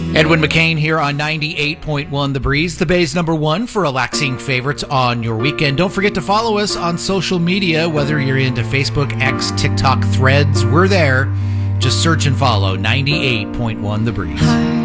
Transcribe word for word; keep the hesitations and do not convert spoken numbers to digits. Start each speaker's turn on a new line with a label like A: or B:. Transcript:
A: Edwin McCain here on ninety-eight point one The Breeze, the Bay's number one for relaxing favorites on your weekend. Don't forget to follow us on social media, whether you're into Facebook, X, TikTok, Threads. We're there. Just search and follow ninety-eight point one The Breeze.